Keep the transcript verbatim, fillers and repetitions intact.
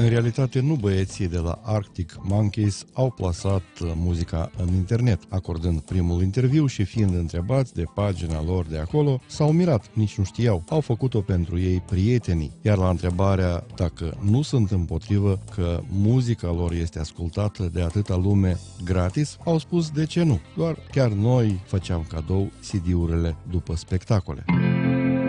În realitate, nu băieții de la Arctic Monkeys au plasat muzica în internet. Acordând primul interviu și fiind întrebați de pagina lor de acolo, s-au mirat, nici nu știau. Au făcut-o pentru ei prietenii. Iar la întrebarea dacă nu sunt împotrivă că muzica lor este ascultată de atâta lume gratis, au spus de ce nu. Doar chiar noi făceam cadou C D-urile după spectacole.